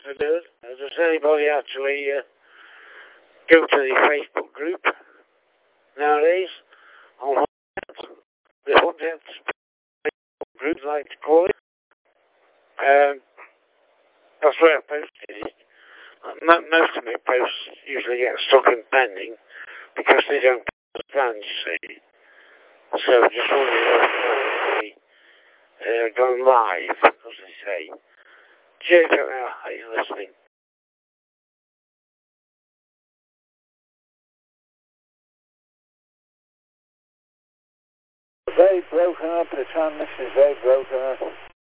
afternoon. Does anybody actually go to the Facebook group nowadays? On the Hotnet Facebook group, I like to call it. That's where I posted it. Most of my posts usually get stuck in pending because they don't understand, you see. So just wondering if gone live, as they say. Cheers out there, how you listening? Very broken up, the transmission is very broken up.